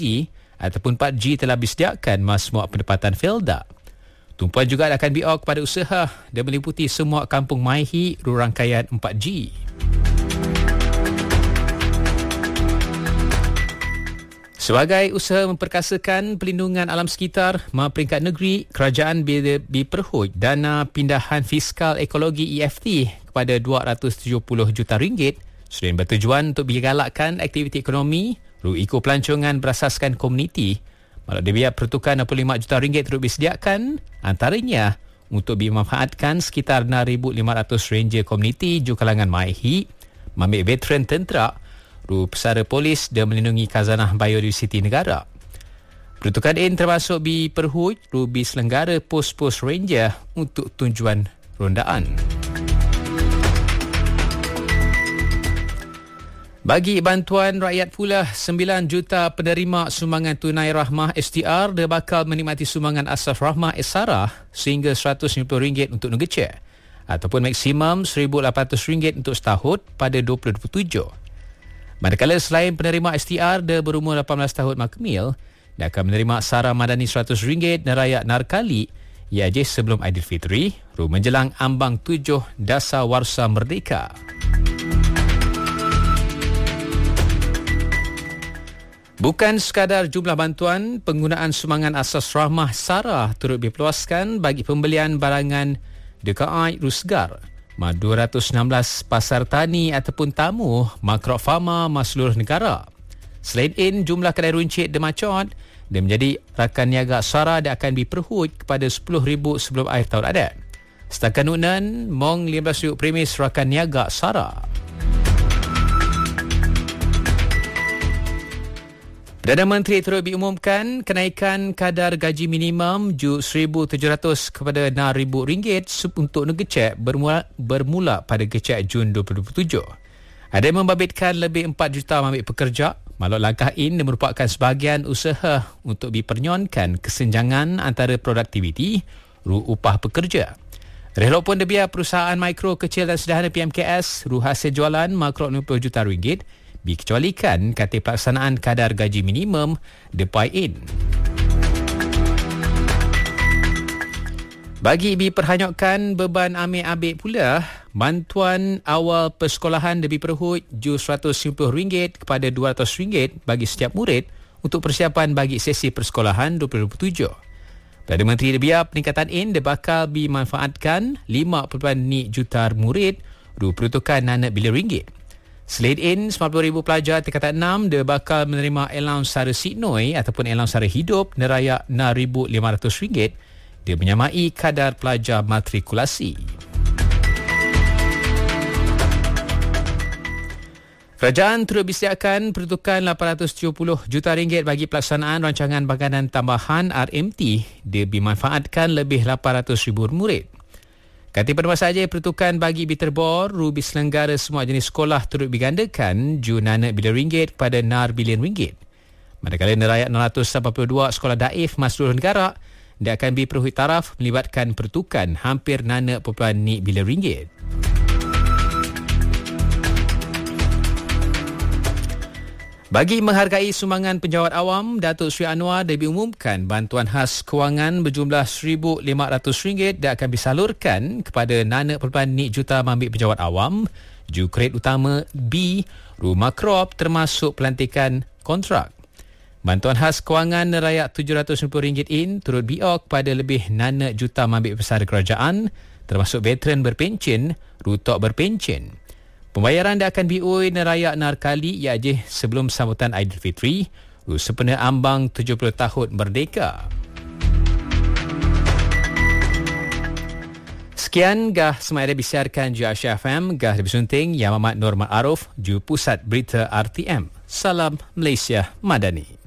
LTE ataupun 4G telah disediakan masmuk pendapatan Felda. Tumpuan juga akan biok kepada usaha dan meliputi semua kampung Maihi rangkaian 4G. Sebagai usaha memperkasakan pelindungan alam sekitar, peringkat negeri, kerajaan diperhoj dana pindahan fiskal ekologi EFT kepada RM270 juta selain bertujuan untuk digalakkan aktiviti ekonomi, ruiko pelancongan berasaskan komuniti. Malah biaya pertukaran RM65 juta turut disediakan, antaranya untuk dimanfaatkan sekitar 6,500 ranger komuniti ju kalangan Maihi, ambil veteran tentera, pesara polis dan melindungi khazanah biodiversiti negara. Pertukaran ini termasuk diperhoj diselenggara pos-pos ranger untuk tujuan rondaan. Bagi bantuan rakyat pula, 9 juta penerima sumbangan tunai rahmah STR dia bakal menikmati sumbangan asas rahmah SARA sehingga RM150 untuk negecek ataupun maksimum RM1,800 untuk setahun pada 2027. Manakala selain penerima STR dia berumur 18 tahun makmil, dia akan menerima SARA madani RM100 dan rakyat narkali iaitu sebelum Aidilfitri menjelang ambang 7 Dasar Warsa Merdeka. Bukan sekadar jumlah bantuan, penggunaan sumbangan asas rahmah SARA turut diperluaskan bagi pembelian barangan DKI Rusgar, 216 pasar tani ataupun tamu makrofarma seluruh negara. Selain ini, jumlah kedai runcit demacot dan menjadi rakan niaga SARA dia akan diperhoj kepada 10,000 sebelum akhir tahun adat. Setakat nunan, mong 15 premis rakan niaga SARA. Perdana Menteri turut diumumkan kenaikan kadar gaji minimum RM1,700 kepada RM6,000 untuk negecek bermula pada gecek Jun 2027. Ada yang membabitkan lebih 4 juta ambil pekerja. Malah langkah ini merupakan sebahagian usaha untuk dipernyonkan kesenjangan antara produktiviti upah pekerja. Relok pun debiar perusahaan mikro, kecil dan sederhana PMKS hasil jualan makro RM60 juta dikecualikan kata pelaksanaan kadar gaji minimum DPIN. Bagi diperhanyutkan beban ambil pula, bantuan awal persekolahan lebih perhut RM150 kepada RM200 bagi setiap murid untuk persiapan bagi sesi persekolahan 2027. Perdana Menteri debiar peningkatan ini bakal dimanfaatkan 5.2 juta murid peruntukan RM6 bilion. Selain ini, 90,000 pelajar tingkatan 6 dia bakal menerima allowance sara Sidnoi ataupun allowance sara hidup nerayak RM6,500. Dia menyamai kadar pelajar matrikulasi. Kerajaan turut disediakan peruntukan RM870 juta bagi pelaksanaan rancangan baganan tambahan RMT. Dia dimanfaatkan lebih 800,000 murid. Kata pada masa saja peruntukan bagi biterbor diselenggara semua jenis sekolah turut digandakan RM6 bilion kepada RM6 bilion. Manakala nerayak 682 sekolah daif seluruh negara dia akan diperhut taraf melibatkan peruntukan hampir RM6.2 bilion. Bagi menghargai sumbangan penjawat awam, Datuk Seri Anwar diumumkan bantuan khas kewangan berjumlah RM1,500 dan akan disalurkan kepada 6.2 juta ambil penjawat awam, grade utama B, rumah krop termasuk pelantikan kontrak. Bantuan khas kewangan nerayak RM750 ini turut biok pada lebih 6 juta ambil pesara kerajaan, termasuk veteran berpencen, rutok berpencen. Pembayaran dia akan bioi nerayak narkali iaitu sebelum sambutan Aidilfitri sempena ambang 70 tahun merdeka. Sekian gah semasa disiarkan di Asia FM, gah lebih sunting yang Muhammad Nur Ma'aruf, ju Pusat Berita RTM. Salam Malaysia Madani.